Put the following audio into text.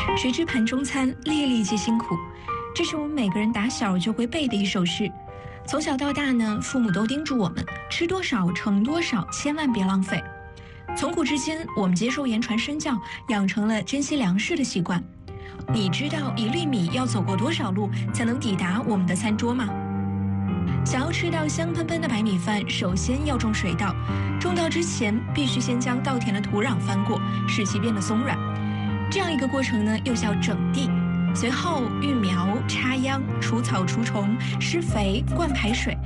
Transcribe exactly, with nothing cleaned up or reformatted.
谁知盘中餐，粒粒皆辛苦。这是我们每个人打小就会背的一首诗。从小到大呢，父母都叮嘱我们，吃多少盛多少，千万别浪费。从古至今，我们接受言传身教，养成了珍惜粮食的习惯。你知道一粒米要走过多少路才能抵达我们的餐桌吗？想要吃到香喷喷的白米饭，首先要种水稻。种稻之前，必须先将稻田的土壤翻过，使其变得松软。这样一个过程呢，又叫整地。随后育苗、插秧、除草除虫、施肥、灌排水，